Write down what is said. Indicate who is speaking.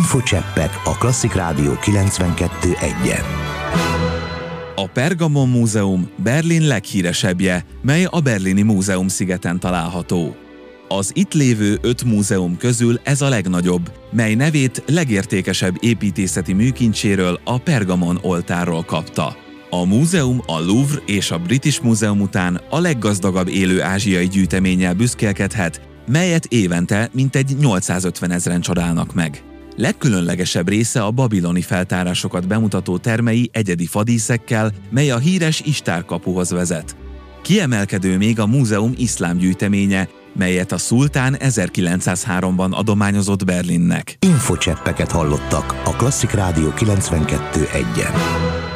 Speaker 1: Infocseppek a Klasszik Rádió 92.1-en.
Speaker 2: A Pergamon Múzeum Berlin leghíresebbje, mely a berlini Múzeumszigeten található. Az itt lévő 5 múzeum közül ez a legnagyobb, mely nevét legértékesebb építészeti műkincséről, a Pergamon oltárról kapta. A múzeum a Louvre és a British Museum után a leggazdagabb élő ázsiai gyűjteménnyel büszkélkedhet, melyet évente mintegy 850 000-en csodálnak meg. Legkülönlegesebb része a babiloni feltárásokat bemutató termei egyedi fadíszekkel, mely a híres Istár-kapuhoz vezet. Kiemelkedő még a múzeum iszlám gyűjteménye, melyet a szultán 1903-ban adományozott Berlinnek.
Speaker 1: Infocseppeket hallottak a Klasszik Rádió 92.1-en.